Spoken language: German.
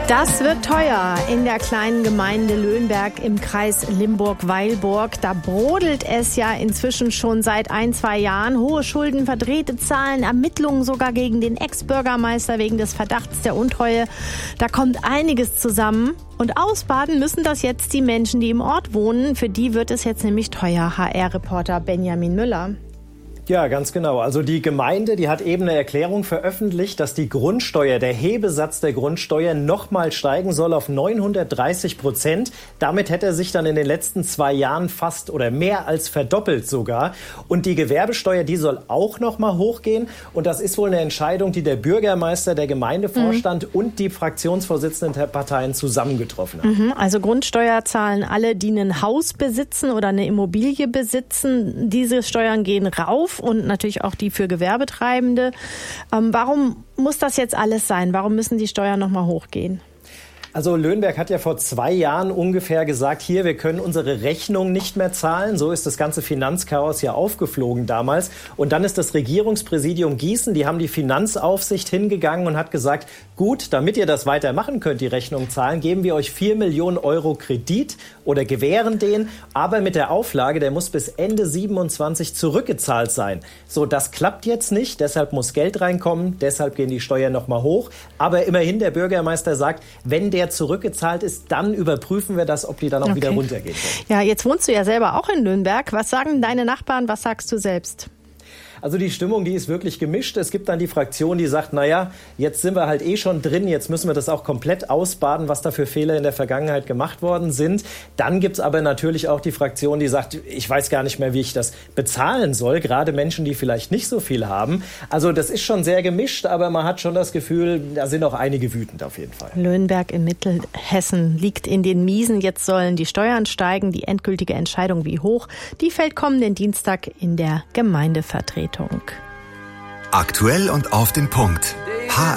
Das wird teuer in der kleinen Gemeinde Löhnberg im Kreis Limburg-Weilburg. Da brodelt es ja inzwischen schon seit 1-2 Jahren. Hohe Schulden, verdrehte Zahlen, Ermittlungen sogar gegen den Ex-Bürgermeister wegen des Verdachts der Untreue. Da kommt einiges zusammen. Und ausbaden müssen das jetzt die Menschen, die im Ort wohnen. Für die wird es jetzt nämlich teuer. HR-Reporter Benjamin Müller. Ja, ganz genau. Also die Gemeinde, die hat eben eine Erklärung veröffentlicht, dass die Grundsteuer, der Hebesatz der Grundsteuer nochmal steigen soll auf 930%. Damit hätte er sich dann in den letzten 2 Jahren fast oder mehr als verdoppelt sogar. Und die Gewerbesteuer, die soll auch nochmal hochgehen. Und das ist wohl eine Entscheidung, die der Bürgermeister, der Gemeindevorstand und die Fraktionsvorsitzenden der Parteien zusammengetroffen haben. Also Grundsteuer zahlen alle, die ein Haus besitzen oder eine Immobilie besitzen. Diese Steuern gehen rauf. Und natürlich auch die für Gewerbetreibende. Warum muss das jetzt alles sein? Warum müssen die Steuern nochmal hochgehen? Also Löhnberg hat ja vor 2 Jahren ungefähr gesagt, hier, wir können unsere Rechnung nicht mehr zahlen. So ist das ganze Finanzchaos ja aufgeflogen damals. Und dann ist das Regierungspräsidium Gießen, die haben die Finanzaufsicht hingegangen und hat gesagt, gut, damit ihr das weitermachen könnt, die Rechnung zahlen, geben wir euch 4 Millionen Euro Kredit oder gewähren den, aber mit der Auflage, der muss bis Ende 27 zurückgezahlt sein. So, das klappt jetzt nicht, deshalb muss Geld reinkommen, deshalb gehen die Steuern nochmal hoch. Aber immerhin, der Bürgermeister sagt, wenn der zurückgezahlt ist, dann überprüfen wir das, ob die dann auch wieder runtergehen können. Ja, jetzt wohnst du ja selber auch in Löhnberg. Was sagen deine Nachbarn, was sagst du selbst? Also die Stimmung, die ist wirklich gemischt. Es gibt dann die Fraktion, die sagt, naja, jetzt sind wir halt schon drin, jetzt müssen wir das auch komplett ausbaden, was da für Fehler in der Vergangenheit gemacht worden sind. Dann gibt's aber natürlich auch die Fraktion, die sagt, ich weiß gar nicht mehr, wie ich das bezahlen soll, gerade Menschen, die vielleicht nicht so viel haben. Also das ist schon sehr gemischt, aber man hat schon das Gefühl, da sind auch einige wütend auf jeden Fall. Löhnberg in Mittelhessen liegt in den Miesen. Jetzt sollen die Steuern steigen. Die endgültige Entscheidung, wie hoch, die fällt kommenden Dienstag in der Gemeindevertretung. Aktuell und auf den Punkt. HR